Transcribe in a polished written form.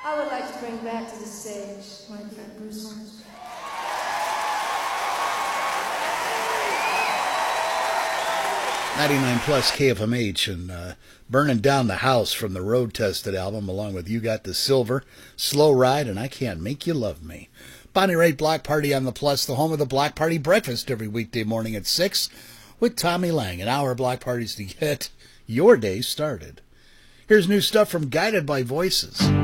I would like to bring back to the stage my friend Bruce Armstrong. 99 plus KFMH and Burning Down the House from the Road Tested album, along with You Got the Silver, Slow Ride, and I Can't Make You Love Me. Bonnie Raitt Block Party on the Plus, the home of the Block Party Breakfast every weekday morning at 6 with Tommy Lang. An hour of block parties to get your day started. Here's new stuff from Guided by Voices.